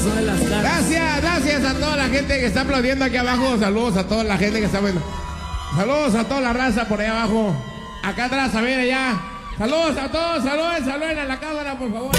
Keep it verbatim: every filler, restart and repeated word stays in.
son de las caras. Gracias, gracias a toda la gente que está aplaudiendo aquí abajo. Saludos a toda la gente que está viendo. Saludos a toda la raza por ahí abajo. Acá atrás, a ver allá. Saludos a todos, saludos, saluden a la cámara, por favor.